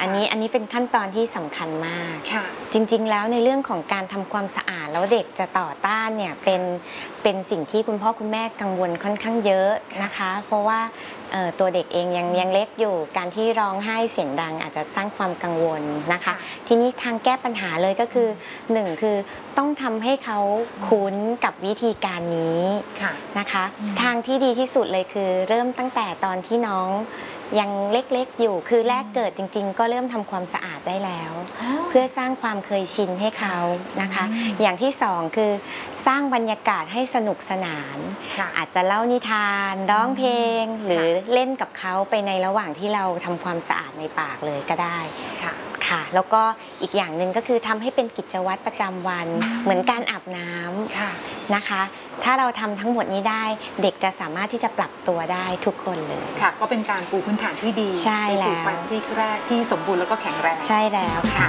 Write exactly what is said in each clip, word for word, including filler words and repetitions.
อันนี้อันนี้เป็นขั้นตอนที่สำคัญมากจริงๆแล้วในเรื่องของการทำความสะอาดแล้วเด็กจะต่อต้านเนี่ยเป็นเป็นสิ่งที่คุณพ่อคุณแม่กังวลค่อนข้างเยอะนะคะเพราะว่าตัวเด็กเองยังยังเล็กอยู่การที่ร้องไห้เสียงดังอาจจะสร้างความกังวลนะคะทีนี้ทางแก้ปัญหาเลยก็คือหนึ่งคือต้องทำให้เขาคุ้นกับวิธีการนี้นะคะทางที่ดีที่สุดเลยคือเริ่มตั้งแต่ตอนที่น้องยังเล็กๆอยู่คือแรกเกิดจริงๆก็เริ่มทำความสะอาดได้แล้วเพื่อสร้างความเคยชินให้เขานะคะอย่างที่สองคือสร้างบรรยากาศให้สนุกสนานอาจจะเล่านิทานร้องเพลงหรือเล่นกับเขาไปในระหว่างที่เราทำความสะอาดในปากเลยก็ได้ค่ะแล้วก็อีกอย่างหนึ่งก็คือทำให้เป็นกิจวัตรประจำวันเหมือนการอาบน้ำนะคะถ้าเราทำทั้งหมดนี้ได้เด็กจะสามารถที่จะปรับตัวได้ทุกคนเลยค่ะก็เป็นการปูพื้นฐานที่ดีใช่แล้วสู่ฟันซี่แรกที่สมบูรณ์แล้วก็แข็งแรงใช่แล้วค่ะ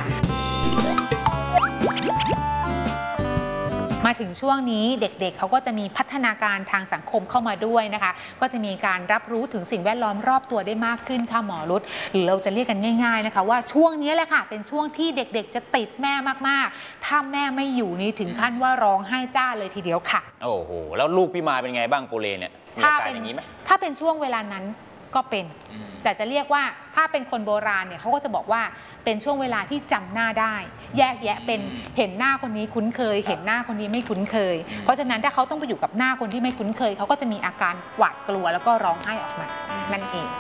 มาถึงช่วงนี้เด็กๆ เเขาก็จะมีพัฒนาการทางสังคมเข้ามาด้วยนะคะก็จะมีการรับรู้ถึงสิ่งแวดล้อมรอบตัวได้มากขึ้นค่ะหมอรุตหรือเราจะเรียกกันง่ายๆนะคะว่าช่วงนี้แหละค่ะเป็นช่วงที่เด็กๆจะติดแม่มากๆถ้าแม่ไม่อยู่นี่ถึงขั้นว่าร้องไห้จ้าเลยทีเดียวค่ะโอ้โหแล้วลูกพี่มาเป็นไงบ้างโปเลเนี่ยมีอาการอย่างนี้ไหมถ้าเป็นช่วงเวลานั้นก็เป็นแต่จะเรียกว่าถ้าเป็นคนโบราณเนี่ยเขาก็จะบอกว่าเป็นช่วงเวลาที่จำหน้าได้แยกแยะเป็นเห็นหน้าคนนี้คุ้นเคยเห็นหน้าคนนี้ไม่คุ้นเคยเพราะฉะนั้นถ้าเขาต้องไปอยู่กับหน้าคนที่ไม่คุ้นเคยเขาก็จะมีอาการหวาดกลัวแล้วก็ร้องไห้ออกมานั่นเอง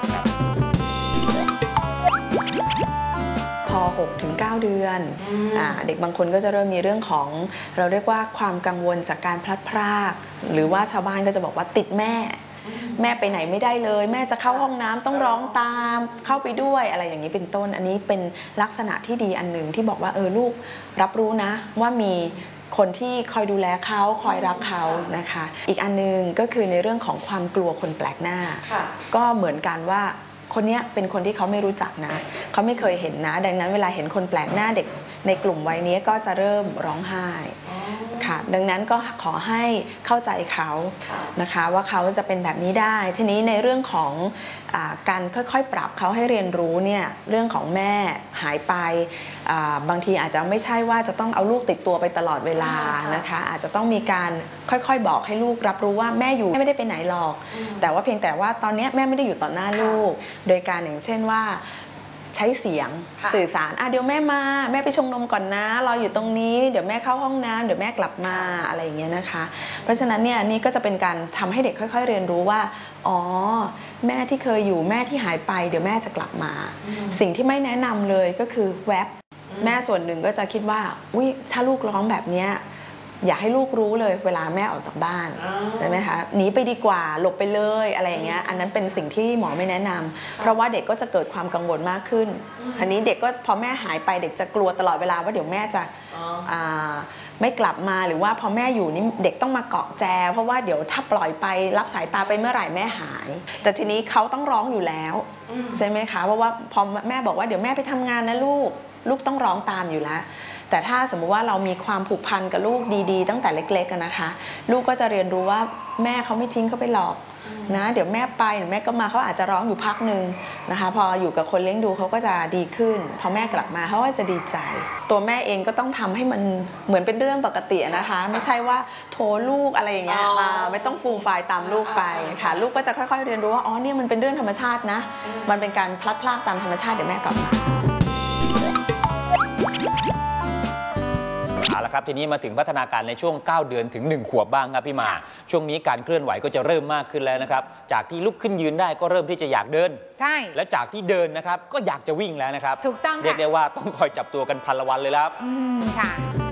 พอ หกถึงเก้า เดือนเด็กบางคนก็จะเริ่มมีเรื่องของเราเรียกว่าความกังวลจากการพลัดพรากหรือว่าชาวบ้านก็จะบอกว่าติดแม่แม่ไปไหนไม่ได้เลยแม่จะเข้าห้องน้ำต้องร้องตามเข้าไปด้วยอะไรอย่างนี้เป็นต้นอันนี้เป็นลักษณะที่ดีอันหนึ่งที่บอกว่าเออลูกรับรู้นะว่ามีคนที่คอยดูแลเขาคอยรักเขานะคะอีกอันนึงก็คือในเรื่องของความกลัวคนแปลกหน้าก็เหมือนกันว่าคนนี้เป็นคนที่เขาไม่รู้จักนะเขาไม่เคยเห็นนะดังนั้นเวลาเห็นคนแปลกหน้าเด็กในกลุ่มวัยนี้ก็จะเริ่มร้องไห้ค่ะดังนั้นก็ขอให้เข้าใจเขานะคะว่าเขาจะเป็นแบบนี้ได้ทีนี้ในเรื่องของอ่าการค่อยๆปรับเขาให้เรียนรู้เนี่ยเรื่องของแม่หายไปบางทีอาจจะไม่ใช่ว่าจะต้องเอาลูกติดตัวไปตลอดเวลานะคะอาจจะต้องมีการค่อยๆบอกให้ลูกรับรู้ว่าแม่อยู่แม่ไม่ได้ไปไหนหรอกแต่ว่าเพียงแต่ว่าตอนนี้แม่ไม่ได้อยู่ต่อหน้าลูกโดยการอย่างเช่นว่าใช้เสียงสื่อสารอ่ะเดี๋ยวแม่มาแม่ไปชงนมก่อนนะรออยู่ตรงนี้เดี๋ยวแม่เข้าห้องน้ำเดี๋ยวแม่กลับมาอะไรอย่างเงี้ยนะคะเพราะฉะนั้นเนี่ยนี่ก็จะเป็นการทำให้เด็กค่อยๆเรียนรู้ว่าอ๋อแม่ที่เคยอยู่แม่ที่หายไปเดี๋ยวแม่จะกลับมาสิ่งที่ไม่แนะนำเลยก็คือแวบแม่ส่วนหนึ่งก็จะคิดว่าอุ๊ยถ้าลูกร้องแบบเนี้ยอยากให้ลูกรู้เลยเวลาแม่ออกจากบ้านใช่ไหมคะหนีไปดีกว่าหลบไปเลยอะไรอย่างเงี้ยอันนั้นเป็นสิ่งที่หมอไม่แนะนำเพราะว่าเด็กก็จะเกิดความกังวลมากขึ้นอันนี้เด็กก็พอแม่หายไปเด็กจะกลัวตลอดเวลาว่าเดี๋ยวแม่จะไม่กลับมาหรือว่าพอแม่อยู่นี่เด็กต้องมาเกาะแจเพราะว่าเดี๋ยวถ้าปล่อยไปรับสายตาไปเมื่อไหร่แม่หายแต่ทีนี้เขาต้องร้องอยู่แล้วใช่ไหมคะเพราะว่าพอแม่บอกว่าเดี๋ยวแม่ไปทำงานนะลูกลูกต้องร้องตามอยู่แล้วแต่ถ้าสมมุติว่าเรามีความผูกพันกับลูกดีๆตั้งแต่เล็กๆนะคะลูกก็จะเรียนรู้ว่าแม่เขาไม่ทิ้งเขาไปหรอกนะเดี๋ยวแม่ไปเดี๋ยวแม่ก็มาเขาอาจจะร้องอยู่พักหนึ่งนะคะพออยู่กับคนเลี้ยงดูเขาก็จะดีขึ้นพอแม่กลับมาเขาก็จะดีใจตัวแม่เองก็ต้องทำให้มันเหมือนเป็นเรื่องปกตินะคะไม่ใช่ว่าโทรลูกอะไรอย่างเงี้ยไม่ต้องฟูมไฟตามลูกไปค่ะลูกก็จะค่อยๆเรียนรู้ว่าอ๋อเนี่ยมันเป็นเรื่องธรรมชาตินะมันเป็นการพลัดพรากตามธรรมชาติเดี๋ยวแม่กลับมาเอาละครับทีนี้มาถึงพัฒนาการในช่วงเก้าเดือนถึงหนึ่งขวบบ้างครับพี่มาช่วงนี้การเคลื่อนไหวก็จะเริ่มมากขึ้นแล้วนะครับจากที่ลุกขึ้นยืนได้ก็เริ่มที่จะอยากเดินใช่และจากที่เดินนะครับก็อยากจะวิ่งแล้วนะครับถูกต้องเรียกได้ว่าต้องคอยจับตัวกันพันละวันเลยครับอืมค่ะ